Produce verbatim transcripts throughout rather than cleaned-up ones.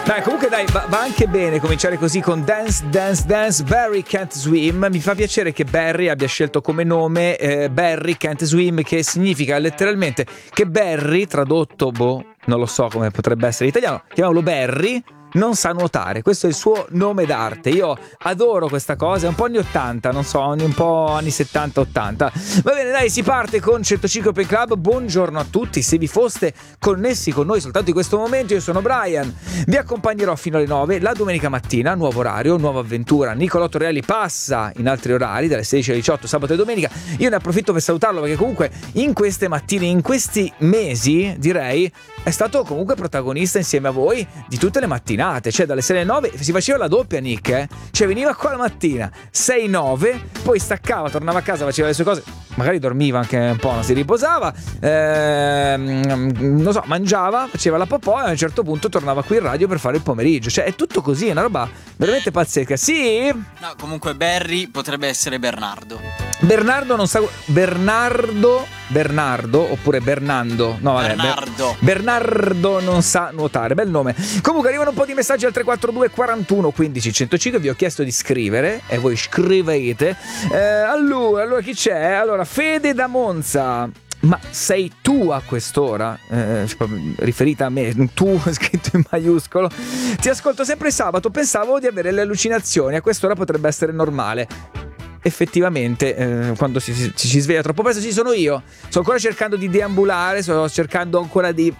Dai, comunque dai, va, va anche bene cominciare così con Dance, Dance, Dance, Barry Can't Swim. Mi fa piacere che Barry abbia scelto come nome eh, Barry Can't Swim, che significa letteralmente che Barry, tradotto, boh, non lo so come potrebbe essere in italiano, chiamiamolo Barry, non sa nuotare. Questo è il suo nome d'arte. Io adoro questa cosa, è un po' anni ottanta, non so, un po' anni settanta ottanta. Va bene, dai, si parte con centocinque Open Club. Buongiorno a tutti. Se vi foste connessi con noi soltanto in questo momento, io sono Brian, vi accompagnerò fino alle nove la domenica mattina, nuovo orario, nuova avventura. Nicolò Torrielli passa in altri orari dalle sedici alle diciotto sabato e domenica. Io ne approfitto per salutarlo perché comunque in queste mattine, in questi mesi, direi, è stato comunque protagonista insieme a voi di tutte le mattinate, cioè dalle sei alle nove si faceva la doppia, Nick, eh? Cioè veniva qua la mattina sei nove, poi staccava, tornava a casa, faceva le sue cose, magari dormiva anche un po', non si riposava, ehm, non so, mangiava, faceva la popò e a un certo punto tornava qui in radio per fare il pomeriggio. Cioè è tutto così, è una roba veramente pazzesca. Sì? No, comunque Barry potrebbe essere Bernardo. Bernardo non sa. Bernardo Bernardo oppure Bernando. No, vabbè, Bernardo. Bernardo non sa nuotare. Bel nome. Comunque arrivano un po' di messaggi al tre quattro due quarantuno quindici centocinque. Vi ho chiesto di scrivere e voi scrivete. Eh, allora, allora chi c'è? Allora, Fede da Monza. Ma sei tu a quest'ora? Eh, riferita a me, tu scritto in maiuscolo. Ti ascolto sempre sabato, pensavo di avere le allucinazioni, a quest'ora potrebbe essere normale. Effettivamente eh, quando si, si, si sveglia troppo presto ci sono io. Sto ancora cercando di deambulare, sto cercando ancora di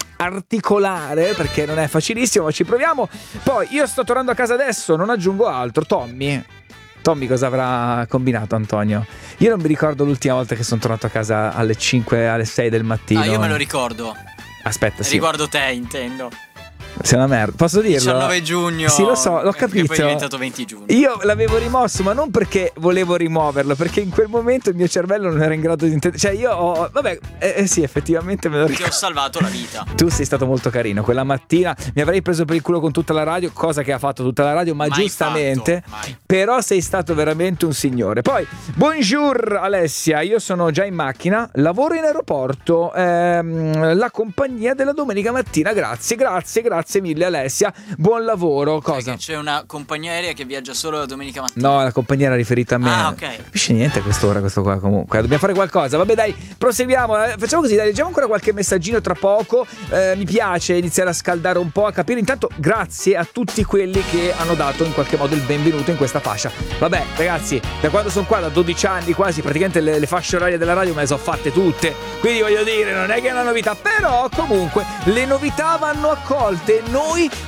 articolare perché non è facilissimo, ma ci proviamo. Poi io sto tornando a casa adesso, non aggiungo altro. Tommy Tommy cosa avrà combinato Antonio? Io non mi ricordo l'ultima volta che sono tornato a casa alle cinque, alle sei del mattino. Ah, io me lo ricordo. Aspetta, sì. Riguardo te, intendo. Sei una merda, posso dirlo? diciannove giugno. Sì, lo so, l'ho capito. Che poi è diventato venti giugno. Io l'avevo rimosso, ma non perché volevo rimuoverlo, perché in quel momento il mio cervello non era in grado di intendere. Cioè io ho, vabbè, eh, eh sì, effettivamente me lo ricordo. Ti ho salvato la vita. Tu sei stato molto carino. Quella mattina mi avrei preso per il culo con tutta la radio, cosa che ha fatto tutta la radio, ma mai giustamente fatto, mai. Però sei stato veramente un signore. Poi, bonjour Alessia, io sono già in macchina, lavoro in aeroporto, ehm, la compagnia della domenica mattina. Grazie, grazie, grazie mille Alessia. Buon lavoro. Cosa? Perché c'è una compagnia aerea che viaggia solo la domenica mattina. No, la compagnia era riferita a me. Ah, ok. Non capisce niente a quest'ora questo qua comunque. Dobbiamo fare qualcosa. Vabbè dai, proseguiamo. Eh, facciamo così, dai, leggiamo ancora qualche messaggino tra poco. Eh, mi piace iniziare a scaldare un po', a capire. Intanto grazie a tutti quelli che hanno dato in qualche modo il benvenuto in questa fascia. Vabbè ragazzi, da quando sono qua, da dodici anni quasi, praticamente le, le fasce orarie della radio me le sono fatte tutte. Quindi voglio dire, non è che è una novità, però comunque le novità vanno accolte. Noi